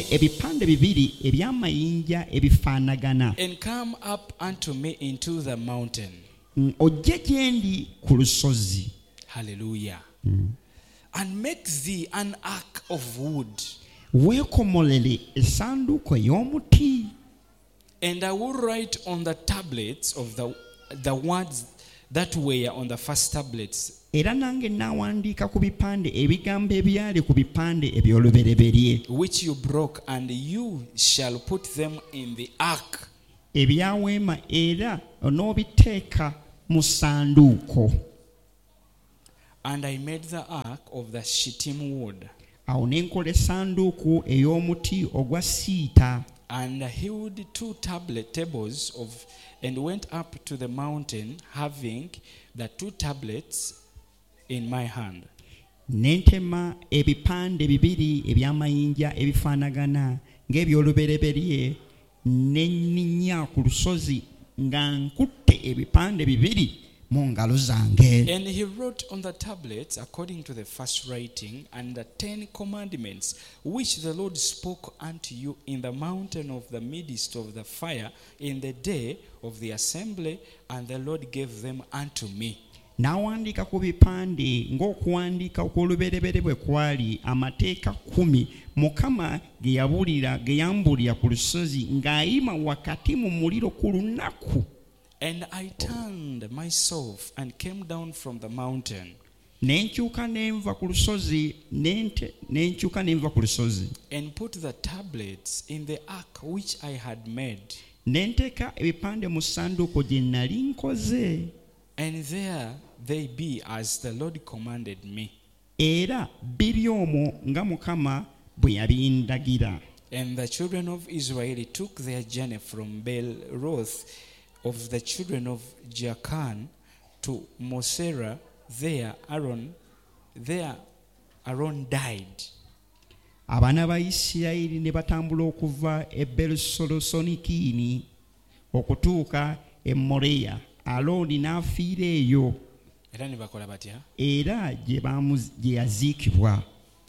ebipande bibiri ebyamayinja ebifaanagana. And come up unto me into the mountain. Ojje gye ndi ku lusozi. Hallelujah. And make thee an ark of wood. Weekomolere essanduuko ey'omuti. And I will write on the tablets of the words that were on the first tablets. Era nange naawandiika ku bipande ebigambo ebyali ku bipande eby'olubereberye. Which you broke, and you shall put them in the ark. Ebyaweema era onoobiteeka mu ssanduuko. And I made the ark of the shittim wood. Awo ne nkola essanduuku ey'omuti ogwa siita. And I hewed 2 tables of, and went up to the mountain, having the 2 tablets in my hand. Nentema ebipande bibiri ebyamayinja ebifaanagana ng'ebyolubereberye ne nninnya ku lusozi nga nkutte ebipande bibiri mu ngalo zange. And he wrote on the tablets according to the first writing, and the 10 commandments which the Lord spoke unto you in the mountain of the midst of the fire in the day of the assembly, and the Lord gave them unto me. N'awandiika ku bipande ng'okuwandiika okw'olubereberye bwe kwali amateeka 10 Mukama ge yambuulira ku lusozi ng'ayima wakati mu muliro ku lunaku. And I turned myself and came down from the mountain. Nenkyuka nenva ku lusozi. And put the tablets in the ark which I had made. Nenteeka ebipande mu ssanduuko gye nnali nkoze. And there they be as the Lord commanded me. Era biri omwo nga Mukama bwe yabindagira. And the children of Israel took their journey from Beeroth of the children of Jaakan to Mosera. There Aaron died. Abaana ba Isirayiri ne batambula okuva e Berusolosonikiini okutuuka e Moreya. Alooni n'afiira eyo. Era ne bakola batya? Era gye yaziikibwa.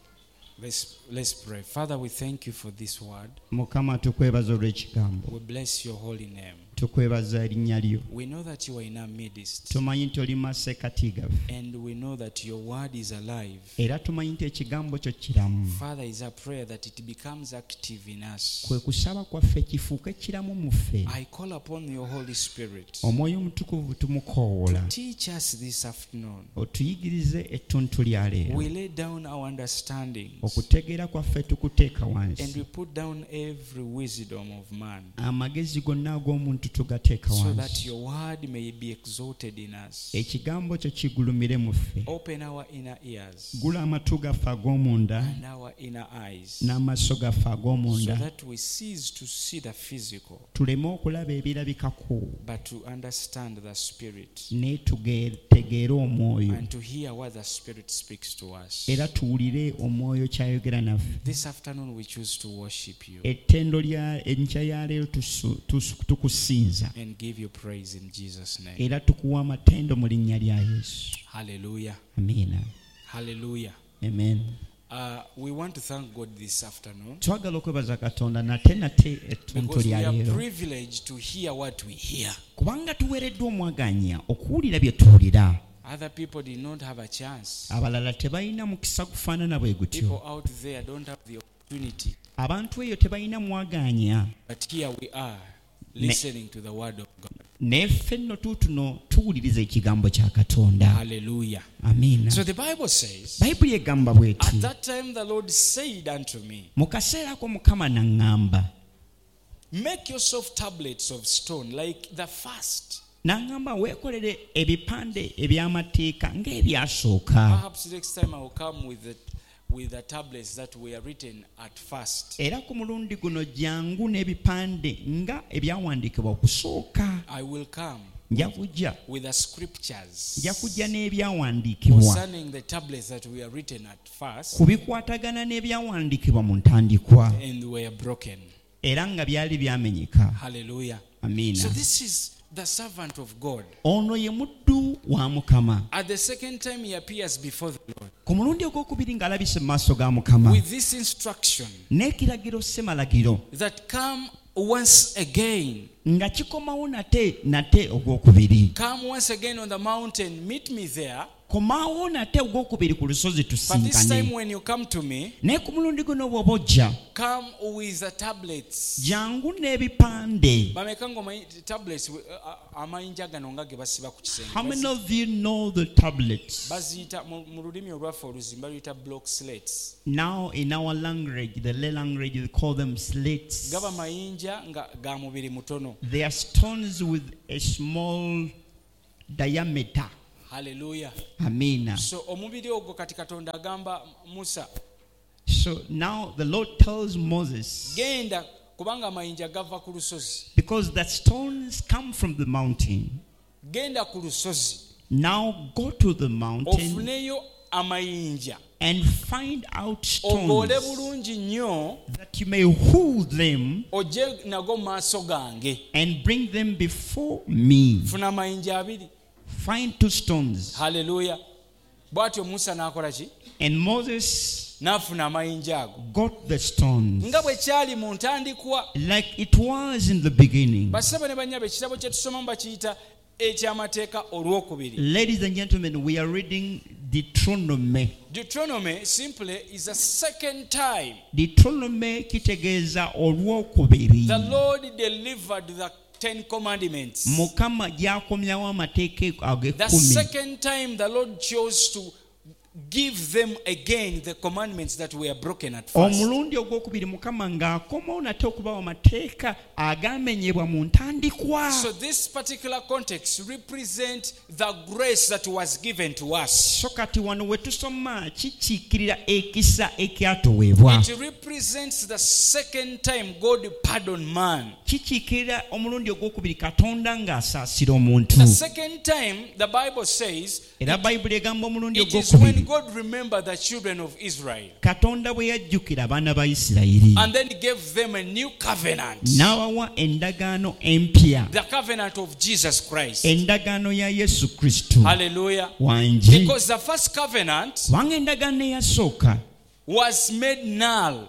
Let's pray. Father, we thank you for this word. Mukama tukwebaza olw'ekigambo. We bless your holy name. Tukwebaza erinnya lyo. We know that you are in our midst. Tumanyi nti oli masekkati gaffe. And we know that your word is alive. Era tumanyi nti ekigambo kyo kiramu. Father, is our prayer that it becomes active in us. Kwe kusaba kwaffe kifuuke kiramu mu ffe. I call upon your Holy Spirit. Omwoyo omutukuvu tumukoowoola. Teach us this afternoon. Otuyigirize ettuntu lya leero. We lay down our understandings. Okutegeera kwaffe tukuteeka wansi. And we put down every wisdom of man. Amagezi gonna ag'omuntu tugateeka wansi. So that your word may be exalted in us. Ekigambo kyo kigulumire mu ffe. Open our inner ears. Gula amatu gaffe ag'omunda. And our inner eyes. N'amaaso gaffe ag'omunda. So that we cease to see the physical. Tuleme okulaba ebirabikako. But to understand the spirit. Ne tutegeere omwoyo. And to hear what the spirit speaks to us. Era tuwulire omwoyo kyayogera naffe. This afternoon we choose to worship you. Ettendo lya enkya ya leero tukusinza. And give you praise in Jesus' name. Era tukuwa amatendo mu linnya lya Yesu. Hallelujah. Amiina. Hallelujah. Amen. We want to thank God this afternoon. Twagala okwebaza Katonda nate ettuntu Because we lya are leero. privileged to hear what we hear. Kubanga tuweereddwa omwaganya okuwulira bye tuwulira. Other people did not have a chance. Abalala tebalina mukisa gufaanana bwe gutyo. People out there don't have the opportunity. Abantu eyo tebalina mwaganya. But here we are, listening to the word of God. Neffe nno tuutuno tuwuliriza ekigambo kya Katonda. Hallelujah. Amiina. So the Bible says, Bayibuli egamba bw'eti. at that time the Lord said unto me, mu kaseera ako Mukama n'aŋŋamba. make yourself tablets of stone like the first. N'aŋŋamba weekolere ebipande eby'amateeka ng'ebyasooka. Perhaps next time I will come with the tablets that were written at first. Era ku mulundi guno jangu n'ebipande nga ebyawandiikibwa okusooka. I will come Nja with the scriptures kujja n'ebyawandiikibwa concerning the tablets that were written at first ku bikwatagana n'ebyawandiikibwa mu ntandikwa and were broken. era nga byali byamenyeka. Hallelujah. Amiina. So this is the servant of God. Ono ye muddu wa Mukama. At the second time he appears before the Lord Ku mulundi ogwokubiri ng'alabise mu maaso ga Mukama with this instruction n'ekiragiro ssemalagiro that come once again. nga kikomawo nate ogwokubiri. Come once again on the mountain, meet me there. Komaawo nate ogwokubiri ku lusozi But this time tusinkane. when you come to me, Naye ku mulundi guno bw'oba ojja come with the tablets. jangu n'ebipande. Bameka ng'omanyi tablets amayinja gano nga ge basiba ku How many kisenge. of you know the tablets? Baziyita mu lulimi olwaffe oluzimba luyita block slates. Now in our language, the Lay language, we call them slates. Gaba mayinja nga ga mubiri mutono. They are stones with a small diameter. Hallelujah. Amen. So omubiri ogwo kati Katonda agamba Musa, So now the Lord tells Moses, genda kubanga amayinja gava ku lusozi. because the stones come from the mountain, Genda ku lusozi. now go to the mountain Ofuneyo amayinja. and find out Ogoole stones bulungi nnyo that you may hold them ojje nago mu maaso gange. and bring them before me. Funa amayinja abiri. Find 2 stones. Hallelujah. Bw'atyo Musa n'akola ki? And Moses N'afuna amayinja ago. got the stones Nga bwe kyali mu ntandikwa. like it was in the beginning. Basaba ne bannyabe ekitabo kye tusomamu bakiyita eky'amateeka olwokubiri. Ladies and gentlemen, we are reading Deuteronomy. Deuteronomy simply is a second time Deuteronomy kitegeeza olwokubiri. the Lord delivered the 10 commandments. Mukama gyakomyawo amateeka The ag'ekkumi. second time the Lord chose to give them again the commandments that were broken at first. Omulundi ogwokubiri Mukama ng'akomawo nate okubawo amateeka agamenyebwa mu ntandikwa. So this particular context represents the grace that was given to us. So kati wano we tusoma kikiikirira ekisa ekyatuweebwa. It represents the second time God pardoned man. Kikiikirira omulundi ogwokubiri Katonda ng'asaasira omuntu. The second time the Bible says Era Bayibuli egamba omulundi it is when ogwokubiri God remembered the children of Israel Katonda bwe yajjukira abaana ba Isirayiri and then gave them a new covenant. n'abawa endagaano empya, The covenant of Jesus Christ. endagaano ya Yesu Kristo Hallelujah. wangi. Because the first covenant Kubanga endagaano eyasooka was made null.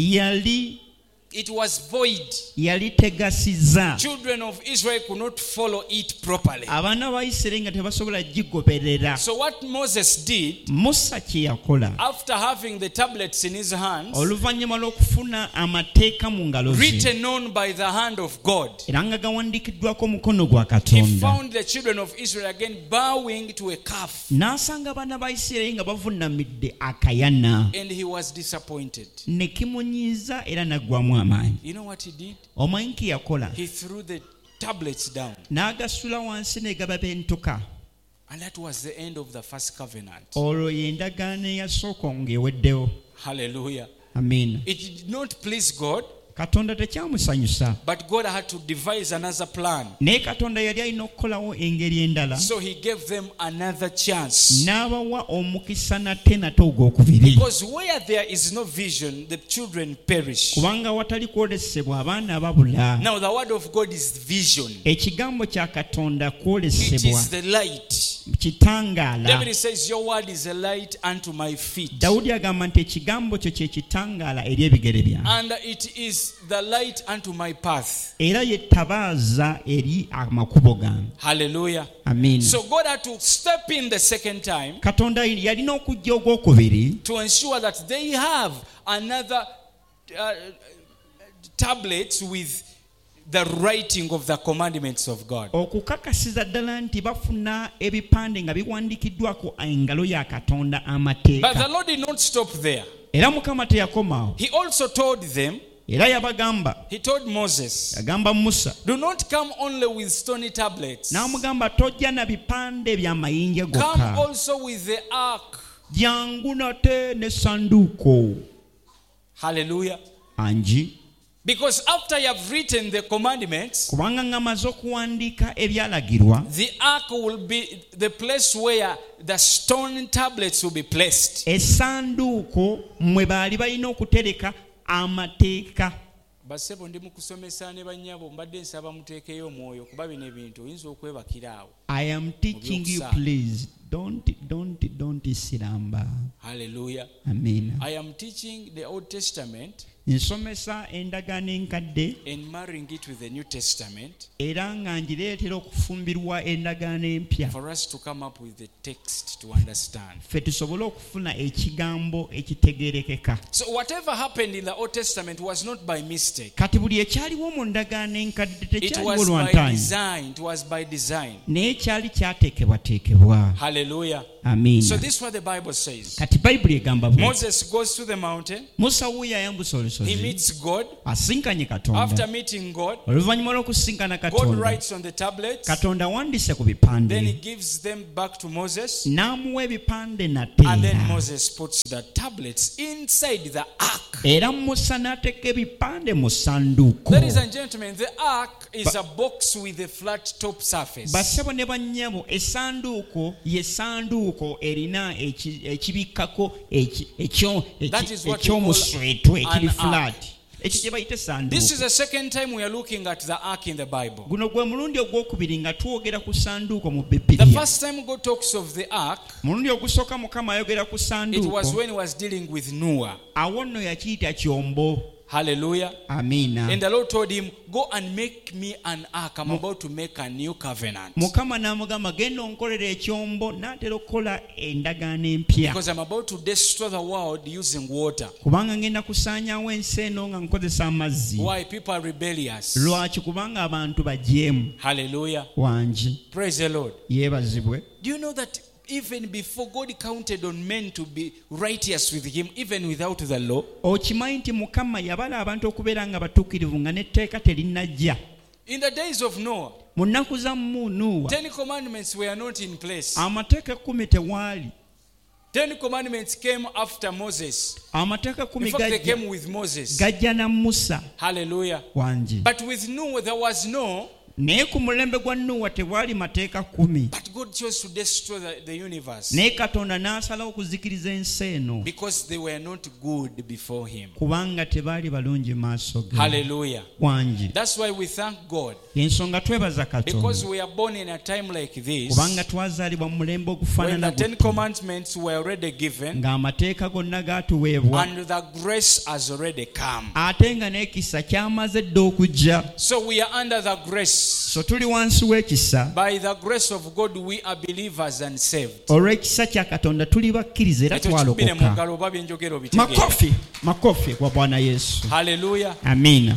It was void. yali tegasiza. Children of Israel could not follow it properly. Abaana ba Isirayiri nga tebasobola gigoberera. So what Moses did, Musa kye yakola after having the tablets in his hands, oluvannyuma lw'okufuna amateeka mu ngalo ze written on by the hand of God, era nga gawandiikiddwako omukono gwa he Katonda, found the children of Israel again bowing to a calf, n'asanga abaana ba Isirayiri nga bavuunamidde akayana, and he was disappointed. ne kimunyiiza era n'aggwamu amaanyi. You know what he did? Omanyi kye yakola? He threw the tablets down, N'agasula wansi ne gaba bentuka. and that was the end of the first covenant. Olwo y'endagaano eyasooka ng'eweddewo. Hallelujah. Amiina. It did not please God, Katonda tekyamusanyusa, but God had to devise another plan. naye Katonda yali alina okukolawo engeri endala, So he gave them another chance. n'abawa omukisa nate ogwokubiri. Because where there is no vision, the children perish. Kubanga watali kwolesebwa abaana babula. Now the word of God is vision. Ekigambo kya Katonda It kwolesebwa, is the light. kitangaala. David says, your word is a light unto my feet. Dawudi agamba nti ekigambo kyo kye kitangaala eri ebigere byange, And it is the light unto my path. era yettabaaza eri amakubo gange. Hallelujah. Amiina. So God had to step in the second time Katonda yalina okujja ogwokubiri to ensure that they have another tablets with the writing of the commandments of God. okukakasiza ddala nti bafuna ebipande nga biwandiikiddwako engalo ya Katonda But the amateeka. Lord did not stop there. Era Mukama teyakomaawo, He also told them, era yabagamba, he told Moses, yagamba Musa, do not come only with stony tablets. n'amugamba tojja na bipande bya mayinja Come gokka, also with the ark. jangu nate ne sanduuko. Hallelujah. Angi, Because after you have written the commandments, kubanga ngamaze okuwandiika ebyalagirwa, the ark will be the place where the stone tablets will be placed. essanduuko mwe baali balina okutereka amateeka Basebo ndi mukusomesa ne bannyabo mbadde nsaba muteekeyo omwoyo kuba bino ebintu oyinza okwebakira awo. I am teaching you, please. Don't siramba. Hallelujah. Amen. I am teaching the Old Testament Nsomesa endagaano enkadde and marrying it with the New Testament era nga ngireetera okufumbirwa endagaano empya for us to come up with the text to understand. ffe tusobole okufuna ekigambo ekitegeerekeka. So whatever happened in the Old Testament was not by mistake. Kati buli ekyaliwo mu ndagaano enkadde It tekyaliwo was by lwantaanyi design. It was by design. naye kyali kyateekebwateekebwa. Hallelujah. Amiina. So this is what the Bible says. Kati bayibuli egamba bwe Moses goes to the mountain. musa wuuyo ayambusa He olusozi meets God. asinkanye After katonda. meeting God, oluvannyuma lw'okusinkana God katonda writes on the tablets. katonda wandise ku Then he bipande gives them back to Moses. n'amuwa ebipande And then nate Moses puts the tablets inside the ark. era musa n'ateeka ebipande mu ssanduuko. Ladies and gentlemen, the ark is a box with a flat top surface. basebo ne bannyabo essanduuko ye ssanduuko erina ekibikkako That is what we call ekyomuswetwe ekiri an flat ekyo kye bayita This essanduuko. is the second time we are looking at the ark in the Bible. guno gwe mulundi ogwokubiri nga twogera ku ssanduuko mu The bibiriya. first time God talks of the ark, mulundi ogusooka mukama ayogera ku it was ssanduuko when he was dealing with Noah. awo nno yakiyita kyombo. Hallelujah. Amiina. And the Lord told him, go and make me an ark. I'm about to make a new covenant. mukama n'amugamba genda onkolera ekyombo n'atera okukola endagaano empya Because I'm about to destroy the world using water. kubanga ngenda kusaanyaawo ensi eno nga nkozesa amazzi. Why? People are rebellious. lwaki? kubanga abantu bajeemu. Hallelujah. wangi Praise the Lord. yeebazibwe. Do you know that even before God counted on men to be righteous with him, even without the law? okimanyi nti mukama yabala abantu okubeera nga batuukirivu nga n'etteeka terinajja. In the days of Noah, mu nnaku za Nuuwa 10 commandments were not in place. amateeka 10 tewaali. 10 commandments came after Moses. amateeka 10 In fact, they gajja came with Moses. gajja na musa. Hallelujah. wangi But with Noah, there was no. naye ku mulembe gwa Nuuwa tewaali mateeka 10. But God chose to destroy the universe naye katonda n'asalawo okuzikiriza ensi eno because they were not good before him. kubanga tebaali balungi maaso ge. Hallelujah. wangi That's why we thank God, yensonga twebaza because katonda we are born in a time like this kubanga twazaalibwa mu mulembe when ogufaanana the 10 gutyo commandments were already given ng'amateeka gonna gaatuweebwa and the grace has already come. ate nga n'ekisa kyamaze dda okujja. So we are under the grace. so tuli wansi w'ekisa. By the grace of God, we are believers and saved. olw'ekisa kya katonda tuli bakkiriza era twalokoka. makofi kwa bwana yesu. Hallelujah. amiina.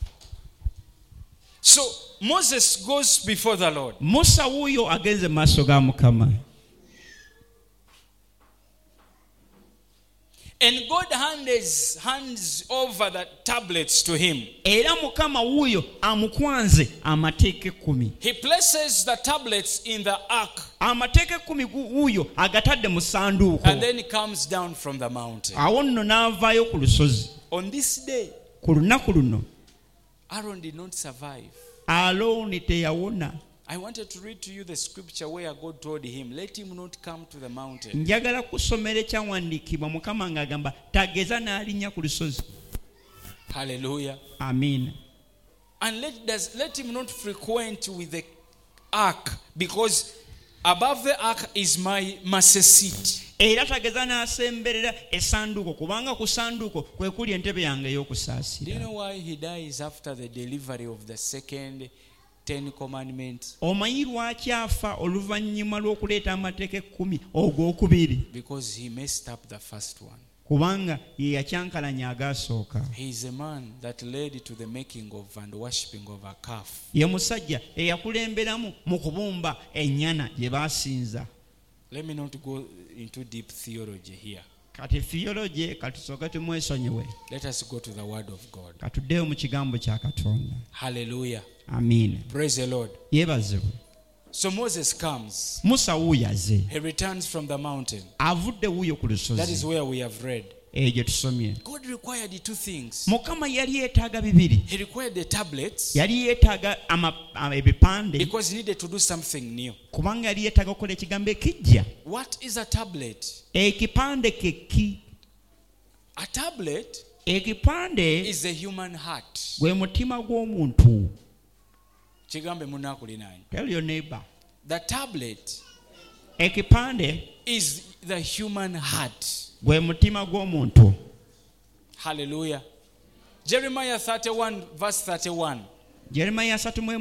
So Moses goes before the Lord. musa wuuyo agenze mu maaso ga mukama. And God hands over the tablets to him. era mukama wuuyo amukwanze amateeka 10. He places the tablets in the ark amateeka 10 wuuyo agatadde mu ssanduuko. and then he comes down from the mountain. awo nno n'avaayo ku lusozi. On this day, ku lunaku luno Aaron did not survive. alooni teyawona. I wanted to read to you the scripture where God told him, let him not come to the mountain. njagala kusomera ekyawandiikibwa mukama ng'agamba tageza n'alinnya ku lusozi. Hallelujah. amiina. And let him not frequent with the ark, because above the ark is my mercy seat. era tageza n'asemberera essanduuko kubanga ku ssanduuko kwe kuli entebe yange Do you ey'okusaasira. know why he dies after the delivery of the second 10 commandments? omanyi lwaki afa oluvannyuma lw'okuleeta amateeka 10 ogwokubiri? Because he messed up the first one. kubanga ye yakyankalanya agaasooka. He is a man that led to the making of and worshipping of a calf. ye musajja eyakulemberamu mu kubumba ennyana gye baasinza. Let me not go into deep theology here. kati theology katusooke tumwesonyiwe. Let us go to the word of God. katuddeyo mu kigambo kya katonda. Hallelujah. amiina. Praise the Lord. yeebazibwe. So Moses comes. musa wuuyaze. He returns from the mountain. avudde wuuyo ku That is lusozi. where we have read. eyo gye tusomye. God required two things. mukama yali yeetaaga bibiri. He required the tablets yali yeetaaga ebipande because he needed to do something new. kubanga yali yeetaaga okukola ekigambo ekijja. What is a tablet? ekipande keki. A tablet ekipande is the human heart. gwe mutima gw'omuntu. Kigambe munakulinanye. Tell your neighbor. The tablet Ekipande is the human heart. gwe mutima gw'omuntu. Hallelujah. Jeremiah 31 verse 31. Jeremiah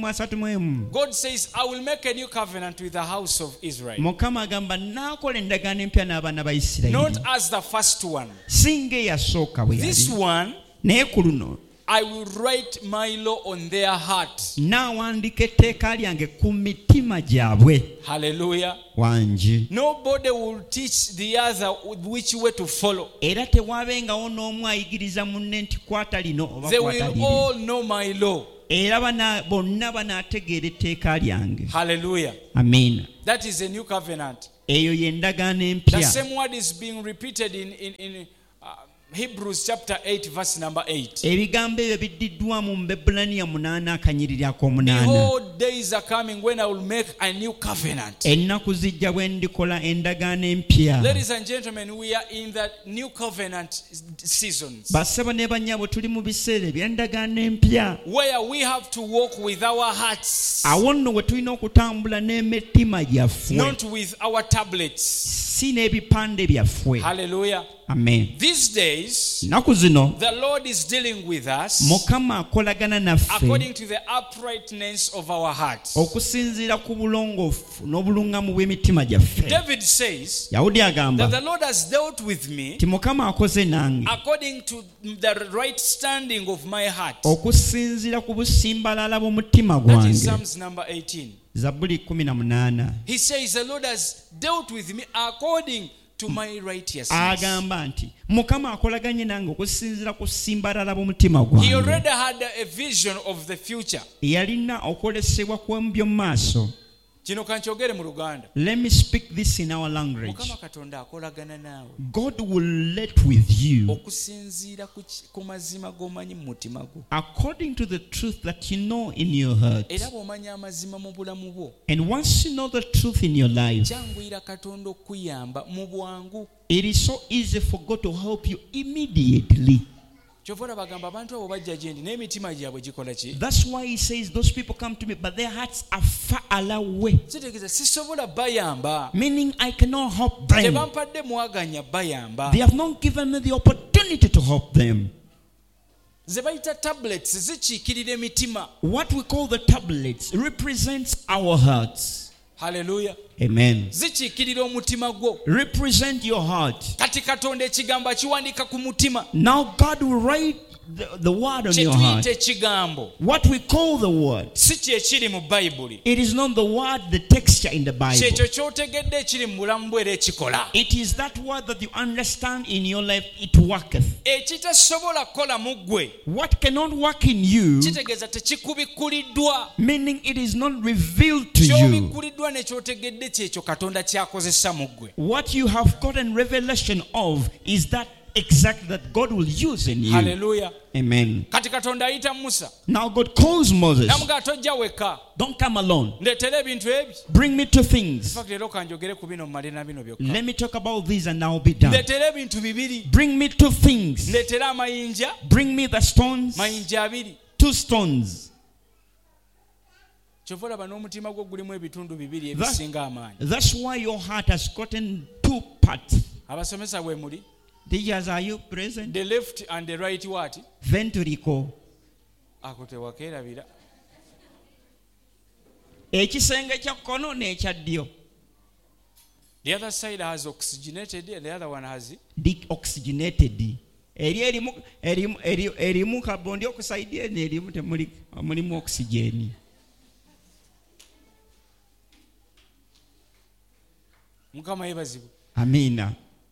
31:31. God says, I will make a new covenant with the house of Israel. Mukama agamba naakola endagaano empya n'abaana ba Isirayiri. Not as the first one. Singa eyasooka bwe This yali. one, Naye ku luno I will write my law on their heart. naawandika etteeka lyange ku mitima gyabwe. Hallelujah. Wangi. Nobody will teach the other which way to follow. Era tewaabengawo n'omu ayigiriza munne nti kwata lino oba They kwata will liri. all know my law. Era bonna banaategeera etteeka lyange. Hallelujah. Amiina. That is a new covenant. Eyo y'endagaano The empya. same word is being repeated in Hebrews chapter 8 verse number 8. Ebigambo ebyo biddiddwamu mu Bebulaniya 8 akanyiriri ak'omunaana. Behold, days are coming when I will make a new covenant. Ennaku zijja bwe ndikola endagaano empya. Ladies and gentlemen, we are in the new covenant seasons Bassebo ne bannyabo tuli mu biseera eby'endagaano empya. where we have to walk with our hearts, Awo nno we tulina okutambula n'emitima gyaffe, not with our tablets. si n'ebipande byaffe. Hallelujah. Amen. These days, Nnaku zino the Lord is dealing with us Mukama akolagana naffe according to the uprightness of our hearts. okusinziira ku bulongoofu n'obuluŋŋamu bw'emitima gyaffe. David says Yawudi that agamba the Lord has dealt with me nti Mukama akoze nange according to the right standing of my heart. okusinziira ku busimbalala bw'omutima That gwange. is Psalms number 18. Zabbuli 18. He says the Lord has dealt with me according to my righteousness. Agamba nti Mukama akolaganye nange okusinziira ku simbalala bw'omutima He gwange. already had a vision of the future. Yalina okwolesebwa kw'omu maaso. Kino kankyogere mu Luganda. Let me speak this in our language. Mukama Katonda akolagana naawe God will let with you okusinziira ku mazima g'omanyi mu mutima gwo. according to the truth that you know in your heart. Era bw'omanya amazima mu bulamu bwo, And once you know the truth in your life, kyanguyira Katonda okuyamba mu bwangu. it is so easy for God to help you immediately. Kyova olabagamba abantu abo bajja gye ndi n'emitima gyabwe gikola ki? That's why he says those people come to me, but their hearts are far away. Kitegeeza sisobola bayamba. Meaning I cannot help them. Tebampadde mwaganya bayamba. They have not given me the opportunity to help them. Ze bayita tablets zikiikirira emitima. What we call the tablets represents our hearts. Hallelujah. Amen. Zikiikirira omutima gwo. Represent your heart. Kati Katonda ekigambo akiwandiika ku mutima. Now God will write the word on your heart. Kyetuyita ekigambo What we call the word. si kyekiri mu Bayibuli. It is not the word, the texture in the Bible. Kyekyo ky'otegedde ekiri mu bulamu bwo era ekikola. It is that word that you understand in your life, it worketh. Ekitasobola kukola mu ggwe What cannot work in you, kitegeeza tekikubikkuliddwa. meaning it is not revealed to you. Ky'obikkuliddwa ne ky'otegedde kyekyo Katonda ky'akozesa mu ggwe. What you have gotten revelation of is that exact that God will use in you. Hallelujah. Amen. Kati Katonda ayita Musa. Now God calls Moses. Namugamba tojja wekka. Don't come alone. Ndeetera ebintu ebyo. Bring me two things. Fakti leero kanjogere ku bino mmale na bino byokka. Let me talk about these and I'll be done. Ndeetera ebintu bibiri. Bring me two things. Ndeetera amayinja. Bring me the stones. Mayinja abiri. Two stones. Kyova olaba n'omutima gwo gulimu ebitundu bibiri ebisinga amaanyi. That's why your heart has gotten two parts. Abasomesa bwe muli. Teachers, are you present? The left and the right what? Ventricle. Ako tewakeerabira. Ekisenge kya kkono n'ekya ddyo. The other side has oxygenated and the other one has Deoxygenated. Erimu carbon dioxide n'erimu mulimu oxygen. Mukama yeebazibwe. Amina.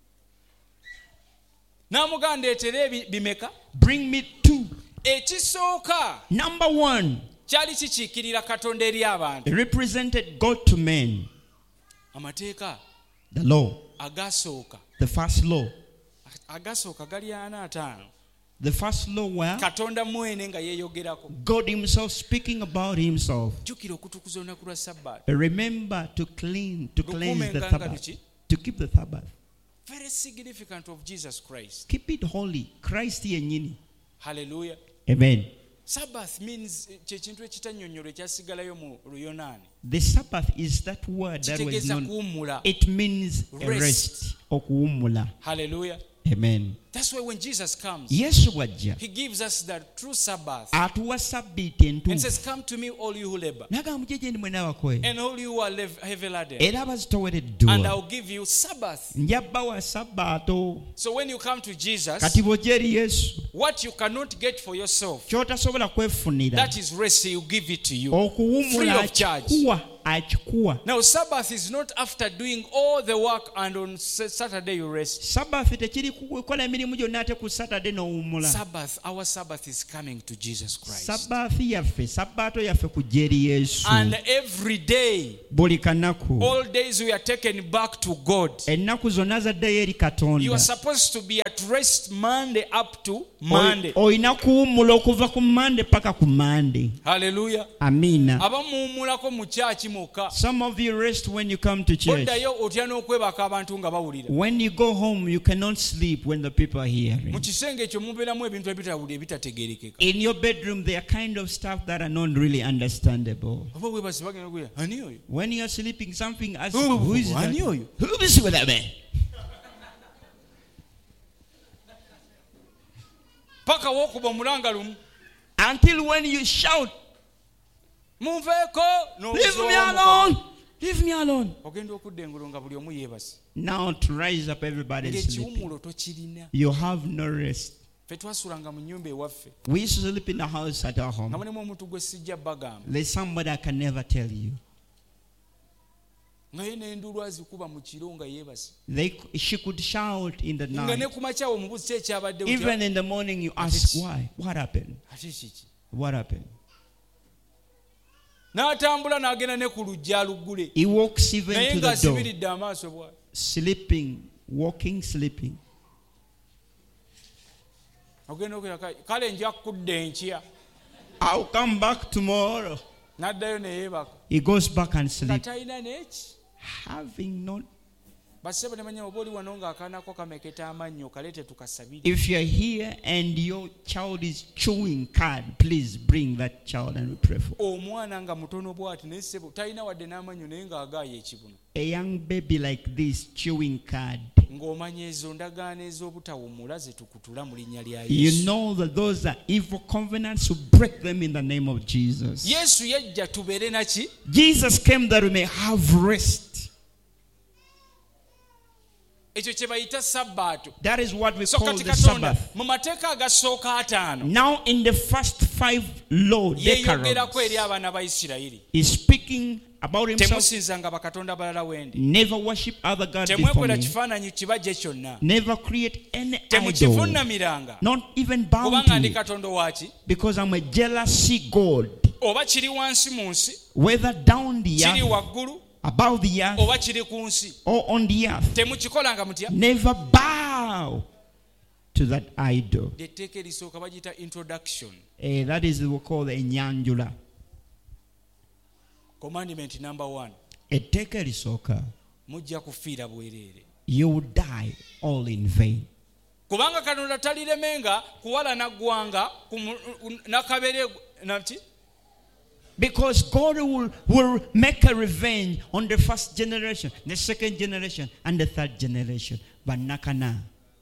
N'amugamba ndeetera bimeka. Bring me two. Ekisooka Number one, kyali kikiikirira Katonda eri abantu. it represented God to men. Amateeka The law. agasooka. The first law. Agasooka gali 45. The first law where Katonda mwene nga yeeyogerako. God himself speaking about himself. Jjukira okutukuza olunaku lwa Sabbaati. Remember to cleanse the Lukumenga Sabbath. nga tuki? To keep the Sabbath. very significant of Jesus Christ. Keep it holy. Christ yennyini. Hallelujah. Amen. Sabbath means kyekintu ekitannyonnyolwa ekyasigalayo mu Luyonaani. The Sabbath is that word that was Kitegeeza known. kuwummula. It means a rest. Okuwummula. Hallelujah. Amen. That's why when Jesus comes, Yesu bw'ajja he gives us the true Sabbath atuwa sabbiiti and entuufu. says, come to me all you who labor N'agamba mujje gye ndi mwenna abakoye and all you who are heavy laden, era and abazitowereddwa I'll give you Sabbath. nja bbawa sabbaato. So when you come to Jesus, Kati bw'ojja eri Yesu what you cannot get for yourself, ky'otasobola kwefunira that is rest, he'll give it to you. okuwummula free of charge. akikuwa. Now, Sabbath is not after doing all the work and on Saturday you rest. Sabbath tekiri kukola emirimu gyonna ate ku Saturday n'owummula. Sabbath, our Sabbath is coming to Jesus Christ. Sabbathi yaffe, sabbaato yaffe kujja eri Yesu. And every day, Buli kanaku. all days we are taken back to God. Ennaku zonna zaddayo eri You are Katonda. supposed to be at rest Monday up to Monday. Olina kuwummula okuva ku Monday paka ku Monday. Hallelujah. Amiina. Abamuwummulako mu kyaki mwokka. Some of you rest when you come to church. Oddayo otya n'okwebaka abantu nga bawulira. When you go home, you cannot sleep when the people are Mu hearing. kisenge ekyo mubeeramu ebintu ebitategeerekeka. In your bedroom, there are kind of stuff that are not really understandable. Oba weebase bagenda kugira, ani oyo? When you are sleeping, something asks, Oh, who is that? ani oyo? Who is that man? Paka w'okuba omulanga lumu. Until when you shout, Munveeko leave me alone, leave me alone. Ogenda okudda engulu nga buli omu yeebase. Now to rise up, everybody is sleeping. Ng'ekiwummulo tokirina. You have no rest. Ffe twasuulanga mu nnyumba ewaffe. We used to sleep in the house at our Nga home. mulimu omuntu gwe sijja bagamba. There's somebody I can never tell you. Nga ye n'enduulu azikuba mu kiro nga yeebase. She could shout in the Nga ne night. ku makya omubuzi ki ekyabadde Even in the morning, you ask why. What happened? ate kiki? What happened? N'atambula n'agenda ne ku lujja aluggule. He walks Naye even to the door, ng'asibiridde amaaso bw'ati. sleeping, walking, sleeping. Ogenda okira kale nja kudda enkya. I'll come back tomorrow. N'addayo ne yeebaka. He goes back and sleeps, Katalina n'eki. having not. Bassebo ne manya oba oli wano ng'akaanako kameketa amannyo kaleete tukasabire. If you're here and your child is chewing card, please bring that child and we pray for. Omwana nga mutono bw'ati naye ssebo talina wadde n'amannyo naye ng'agaaya ekibuno. A young baby like this chewing card. Ng'omanya ezo ndagaano ez'obutawummula ze tukutula mu linnya lya You Yesu. know that those are evil covenants, to break them in the name of Jesus. Yesu yajja tubeere naki? Jesus came that we may have rest. Ekyo kye bayita sabbaato. That is what we So call kati the Katonda Sabbath. mu mateeka agasooka ataano Now in the first 5 law yeeyogerako eri decalogues, abaana ba Isirayiri. he's speaking about himself. Temusinzanga bakatonda balala wendi. Never worship other gods before Temwekola me. kifaananyi kibajje kyonna. Never create any idol. Temukivuunamiranga. Not even bow Kubanga to ndi it. katonda waaki? Because I'm a jealousy God. Oba kiri wansi mu nsi, Whether down the kiri earth, waggulu, above the earth, oba kiri ku nsi. or on the earth. Temukikolanga mutya? Never bow to that idol. Etteeka erisooka bagiyita introduction. That is what we call the enyanjula. Commandment number 1. Etteeka erisooka, Mujja kufiira bwereere. you will die all in vain. Kubanga Katonda taliremenga kuwala naggwanga nakabere naki? Because God will make a revenge on the first generation, the second generation, and the third generation. Banakana.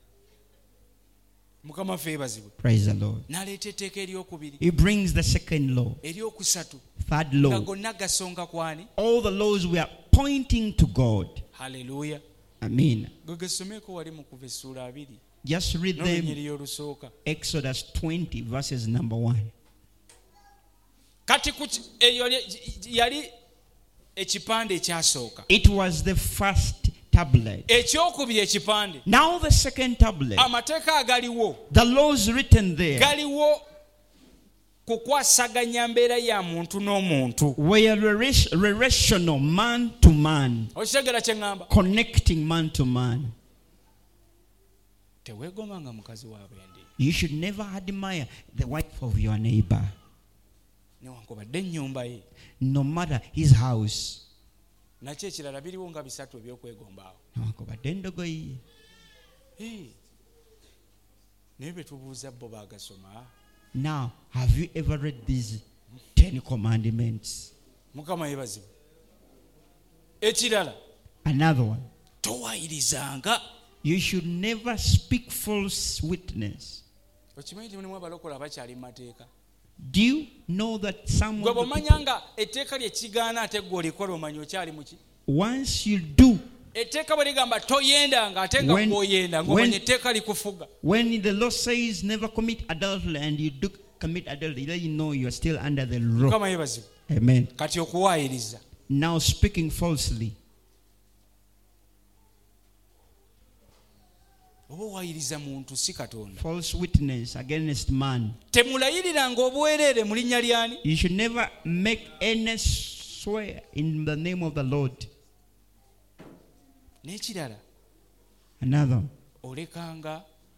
Mukama ffe yeebazibwe. Praise the Lord. N'aleeta etteeka eryokubiri, He brings the second law, eryokusatu, third nga law. gonna gasonga kwani? All the laws were pointing to God. Haleluya. Amen. Gwe gesomeko wali mu kuva essuula 2 Just read them. n'olunyiriri olusooka. Exodus 20 verses number 1. Kati eyo yali ekipande ekyasooka. It was the first tablet. Ekyokubiri ekipande. Now the second tablet. Amateeka agaliwo The laws written there galiwo kukwasaganya mbeera ya muntu n'omuntu. were relational, man to man, Okitegera kye ŋŋamba? connecting man to man. Teweegomanga mukazi wa bwendi. You should never admire the wife of your neighbor, Newankubadde ennyumba ye. no matter his house. Nakyo ekirala biriwo nga 3 ebyokwegombaawo. Newankubadde endogoyi ye. naye betubuuza bo bagasoma. Now, have you ever read these 10 commandments? Mukama yebazibwe. Ekirala, Another one. towaayirizanga. You should never speak false witness. Okimanyi nti mulimu abalokola abakyali mu mateeka. Do you know that some Gwe of the bw'omanya people, nga etteeka lye kigaana ate gwe olikola omanya okyali muki. once you do, Etteeka bwe ligamba toyendanga ate nga When- gw'oyenda when- ng'omanya etteeka likufuga. when the law says never commit adultery and you do commit adultery, then you know you are still under the law. Mukama yebazibwe. Amen. Kati okuwaayiriza. Now speaking falsely. Oba owaayiriza muntu si Katonda. False witness against man. Temulayiriranga obwereere mu linnya lyani. You should never make any swear in the name of the Lord. N'ekirala, Another. olekanga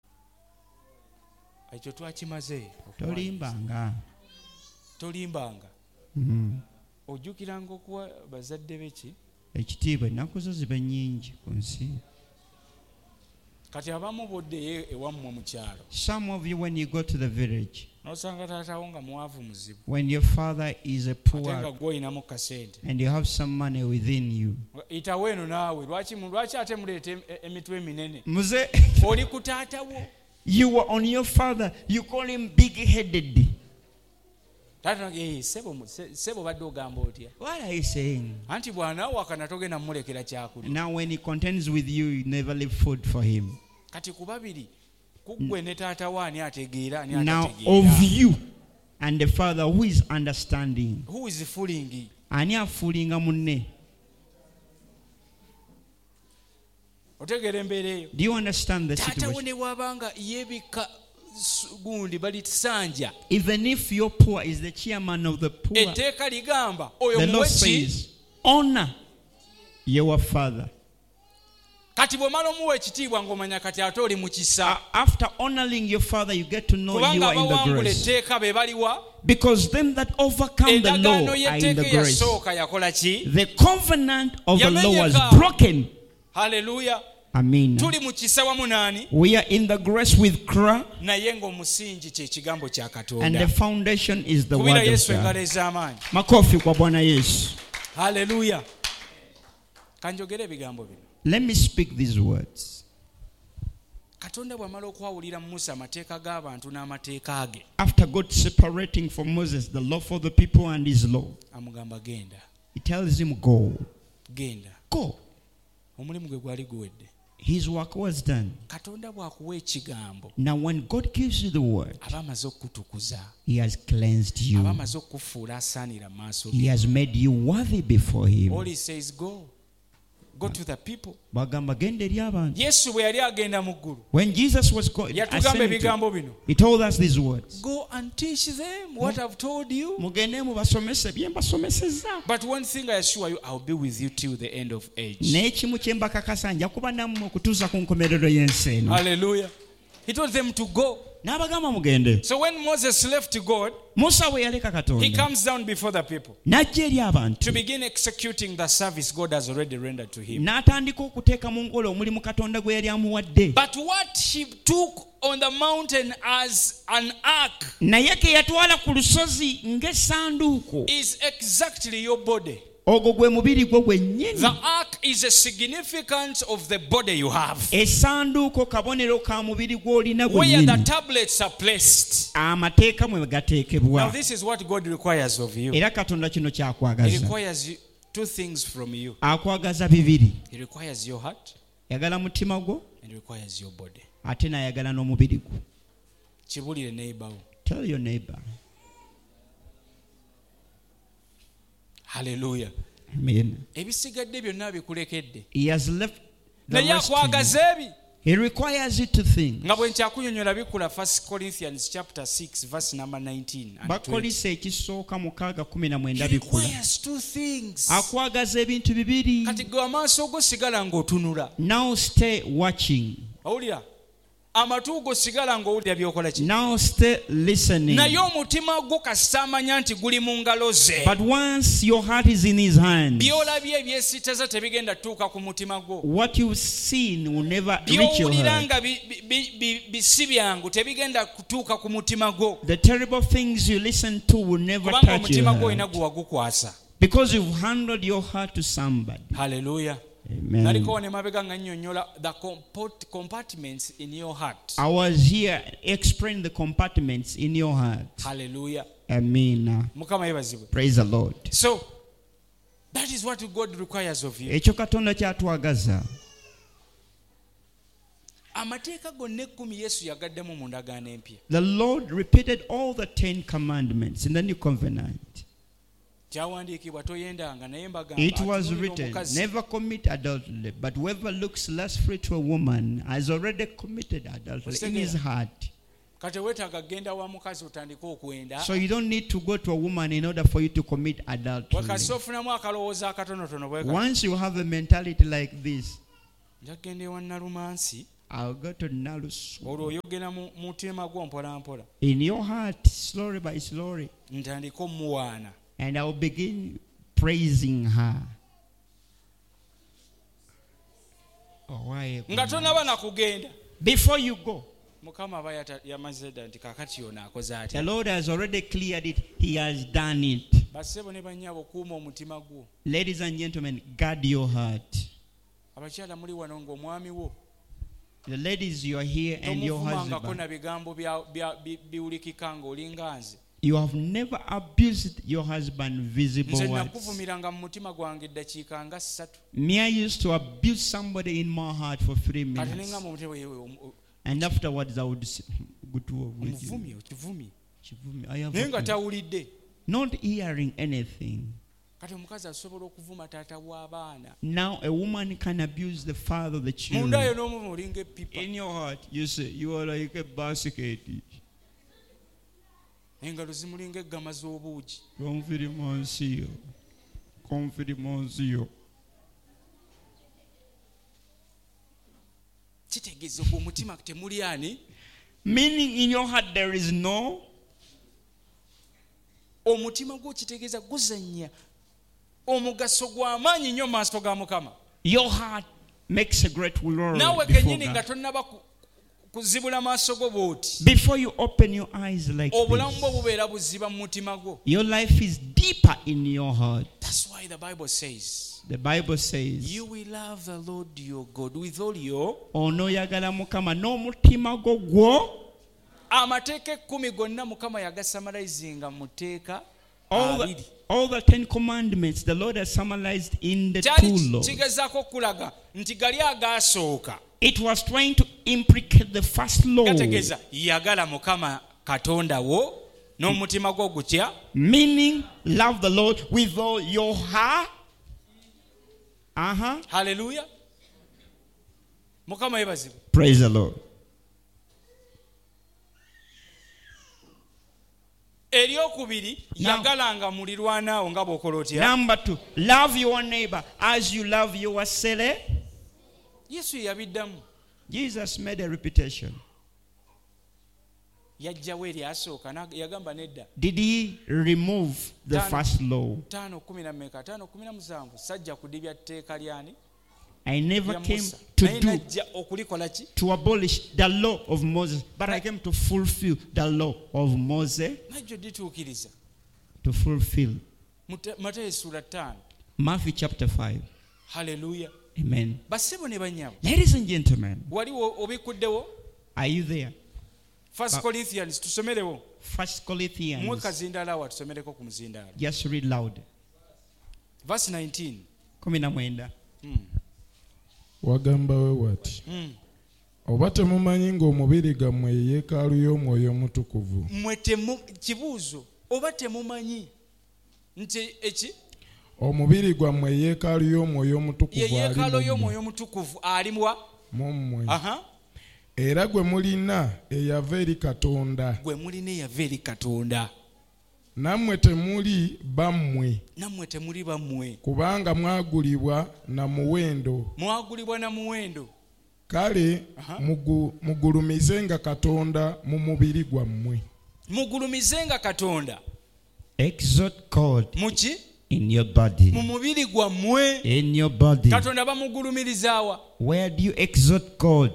ekyo twakimaze. Tolimbanga. Tolimbanga. Ojjukiranga okuwa bazadde beki. Ekitiibwa ennaku zo ziba nnyingi ku nsi. Kati abamu boddeyo ewammwe mu kyalo. Some of you, when you go to the village, N'osanga taatawo nga mwavu muzibu. when your father is a Ate nga poor gw'olinamu kasente. and you have some money within you, Itawo eno naawe lwaki ate muleeta emitwe eminene. Muze, Oli ku taatawo. you were on your father, you call him big-headed. Taata sebo badde ogamba otya. What are you saying? Anti bw'anaawakana togenda mmulekera kyakulya. Now when he contends with you, you never leave food for him. Kati ku babiri kuggwe ne taatawo ani ategeera ani Now atategeera. of you and the father, who is understanding? Who is fooling? Ani afuulinga munne? Otegeera embeera eyo. Do you understand the Taatawo situation? ne bw'abanga yeebika gundi balitusanja. Even if your poor is the chairman of the poor, Etteeka ligamba oyo the law muweki. says, honor your father. Kati bw'omala omuwa ekitiibwa ng'omanya kati ate oli mu kisa. After honoring your father, you get to know you Kubanga are in the abawangula grace. etteeka be baliwa. Because them that overcome the law Endagaano are in y'etteeka the grace. eyasooka yakola ki? The covenant of the law was Yamenyeka. broken. Haleluya. Amen. Tuli mu kisa wamu naani? We are in the grace with Christ, Naye ng'omusingi kye kigambo kya and the Katonda. foundation is the Kubira word of Yesu engalo God. ez'amaanyi. Makofi kwa Bwana Yesu. Haleluya. Kanjogere ebigambo bino. Let me speak these words. Katonda bw'amala okwawulira Musa amateeka g'abantu n'amateeka ge, After God separating from Moses the law for the people and his law, amugamba genda. he tells him, go. Genda. Go. Omulimu gwe gwali guwedde. His work was done. Katonda bw'akuwa ekigambo, Now when God gives you the word, aba amaze okukutukuza. he has cleansed Aba you. amaze okukufuula asaanira mu maaso He ge. has made you worthy before him. All he says, go. Go to the people. Bagamba genda eri abantu. Yesu bwe yali agenda mu ggulu, When Jesus was going, yatugamba ebigambo bino. he told us these words. Go and teach them what I've told you. Mugende mubasomese bye mbasomesezza. But one thing I assure you, I'll be with you till the end of age. N'ekimu kye mbakakasa nja kuba nammwe okutuusa ku nkomerero y'ensi eno. Hallelujah. He told them to go. N'abagamba mugende. So when Moses left God, Musa bwe yaleka he Katonda comes down before the people n'ajja eri abantu to begin executing the service God has already rendered to him. n'atandika okuteeka mu nkola omulimu Katonda gwe yali amuwadde. But what he took on the mountain as an ark Naye ke yatwala ku lusozi ng'essanduuko, is exactly your body. ogwo gwe mubiri gwo gwennyini. The ark is a significance of the body you have, Essanduuko kabonero ka mubiri gw'olina where the gwennyini. tablets are placed. Amateeka mwe Now gateekebwa. this is what God requires of you. Era Katonda kino He kyakwagaza. requires you two things from you. Akwagaza bibiri. He requires your heart Yagala mutima gwo and requires your body. ate n'ayagala n'omubiri gwo. Kibulire neighbor. Tell your neighbor. Hallelujah. Amen. Ebisigadde byonna bikulekedde. He has left the Naye rest to you. akwagaza ebi. He requires you to think. Nga bwe nkyakunyonyola bikula 1 Corinthians chapter 6 verse number 19 and 20. Bakolisa ekisooka 6:19 He bikula. requires two things. Akwagaza ebintu bibiri. Kati gwe amaaso go sigala ng'otunula. Now stay watching. Owulira? amatu go sigala ng'owulira by'okola ki. Now stay listening. Naye omutima gwo kasita amanya nti guli mu ngalo ze. But once your heart is in his hands, by'olabye ebyesittaza tebigenda tuuka ku mutima gwo. what you've seen will never reach your by'owulira heart. nga bisi byangu tebigenda kutuuka ku mutima gwo. The terrible things you listen to will never Kubanga touch your omutima gwo olina heart. gwe wagukwasa. Because you've handed your heart to somebody. Hallelujah. Amen. Naliko wane mabega nga nnyonnyola the compartments in your heart. I was here explaining the compartments in your heart. Hallelujah. Amen. Mukama yebazibwe. Praise the Lord. So that is what God requires of you. Ekyo Katonda kyatwagaza. Amateeka gonna 10 Yesu yagaddemu mu ndagaano empya. The Lord repeated all the 10 commandments in the new covenant. Kyawandiikibwa toyendanga naye mbagamba It was atunuulira written, omukazi. never commit adultery, but whoever looks lustfully to a woman has already committed adultery in his heart. Kati weetaaga genda wa mukazi otandike okwenda. So you don't need to go to a woman in order for you to commit adultery. Wakasi ofunamu akalowooza akatonotono bwe kati. Once you have a mentality like this, Njagenda ewa Nalumansi. I'll go to Nalus. Olwo oyogera mu mutima gwo mpola mpola. In your heart, slowly by slowly. Ntandika omuwaana. And I'll begin praising her. Oh, why? Nga tonaba na kugenda. Before you go, Mukama aba yamaze dda nti kaakati yona akoze the atya. Lord has already cleared it. He has done it. Bassebo ne bannyabo kuuma omutima gwo. Ladies and gentlemen, guard your heart. Abakyala muli wano ng'omwami wo. The ladies, you are here and your Tomuvumangako husband. na bigambo biwulikika ng'olinga nze. You have never abused your husband visible Nze words. nakuvumiranga mu mutima gwange eddakiika nga 3. Me, I used to abuse somebody in my heart for 3 Kati minutes. nenga mu mutima And afterwards I would say, go to omuvumye okivumye. I have Naye nga tawulidde. not hearing anything. Kati omukazi asobola okuvuma taata w'abaana. Now a woman can abuse the father of the Munda yo children. n'omuvuma olinga epipa. In your heart, you say, you are like a basket. Engalo zimulinga eggama z'obuugi. Confirmation. Kitegeeza ogwo omutima temuli ani. Meaning in your heart there is no. Omutima gwo kitegeeza guzannya omugaso gw'amaanyi nnyo mu maaso ga Mukama. Your heart makes a great glory Naawe before kennyini nga God. tonnaba kuzibula maaso go bw'oti. Before you open your eyes like Obulamu bwo this, bubeera buziba mu mutima gwo. your life is deeper in your heart. That's why the Bible says, The Bible says, you will love the Lord your God with all your. onoyagala Mukama n'omutima gwo gwo. Amateeka 10 gonna Mukama yagasamalizinga mu tteeka All abiri. the 10 commandments the Lord has summarized in the Kyali two laws. kigezaako okulaga nti gali agaasooka. It was trying to implicate the first law, Gategeeza yagala Mukama Katonda wo n'omutima gwo gutya. meaning love the Lord with all your heart. Hallelujah. Mukama yebazibwe. Praise the Lord. Eryokubiri yagalanga mulirwanaawo nga bw'okola otya. Number 2, love your neighbor as you love yourself. Yesu yabiddamu. Jesus made a reputation. Yajjawo eri asooka yagamba nedda. Did he remove the first law? 5:17 sajja kudibya tteeka lyani. I never lya came Musa. to Naye do najja okulikola ki? to abolish the law of Moses, but I came to fulfill the law of Moses. Najjo dituukiriza. To fulfill. Matayo sura 5. Matthew chapter 5. Hallelujah. Amen. Bassebo ne bannyabo. Ladies and gentlemen, Wali obikuddewo? are you there? 1 Corinthians tusomerewo. 1 Corinthians. Mwe kazindaala wa tusomereko ku muzindaalo. Just read loud. Verse 19. 19. Wagamba we wati. Oba temumanyi ng'omubiri gammwe ye yeekaalu y'Omwoyo Omutukuvu. Mmwe kibuuzo. Oba temumanyi nti eki? Omubiri gwammwe ye yeekaalu y'Omwoyo Omutukuvu Ye ali yeekaalu mu y'Omwoyo Omutukuvu alimuwa? mu mmwe. Aha. Era gwe mulina eyava eri Katonda. Gwe mulina eyava eri Katonda. Nammwe temuli bammwe. Nammwe temuli bammwe. Kubanga mwagulibwa na muwendo. Mwagulibwa na muwendo. kale mugulumizenga Katonda mu mubiri gwammwe. Mugulumizenga Katonda. Exalt God Muki? in your body. Mu mubiri gwammwe. In your body. Katonda bamugulumirizawa. Where do you exalt God?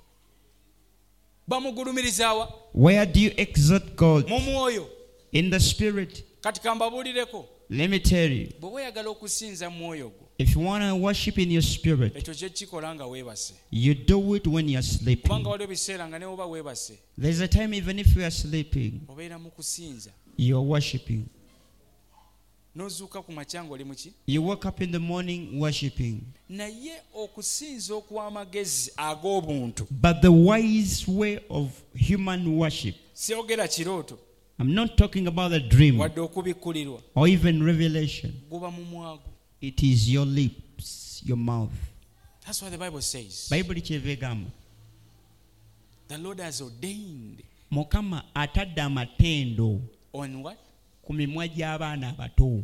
Bamugulumirizawa. Where do you exalt God? Mu mwoyo. In the spirit. Kati kambabuulireko. Let me tell you. Bwe oyagala okusinza mu mwoyo gwo. If you want to worship in your spirit, ekyo kye kikola nga weebase. you do it when you're sleeping. Kubanga waliwo ebiseera nga ne oba weebase. There's a time even if you are sleeping, obeera mu kusinza. you're worshiping. N'ozuuka ku makya ng'oli muki? You wake up in the morning worshiping. Naye okusinza okw'amagezi ag'obuntu. But the wise way of human worship, Siyogera kirooto. I'm not talking about a dream Wadde okubikkulirwa. or even revelation. Guba mu mwago. It is your lips, your mouth. That's what the Bible says. Bible kyeva egamba. The Lord has ordained. Mukama atadde amatendo On what? ku mimwa gy'abaana abato.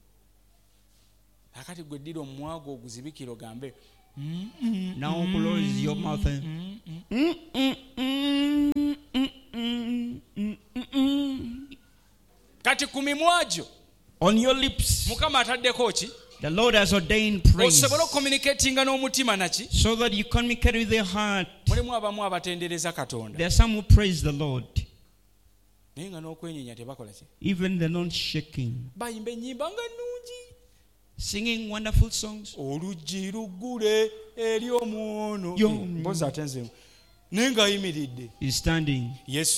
Akati gwe ddira omwago oguzibikira ogambe. Now close your mouth and Kati ku mimwa gyo. on your lips. Mukama ataddeko ki? The Lord has ordained praise Osobola okommunikatinga n'omutima naki? so that you communicate with your heart. Mulimu abamu abatendereza Katonda. There are some who praise the Lord, Naye nga n'okwenyeenya tebakola ki? even they're not shaking, Bayimba ennyimba nga nnungi. singing wonderful songs. Oluggi luggule eri omwono. Yo. Mpozi ate nze. Naye ng'ayimiridde. He's standing. Yesu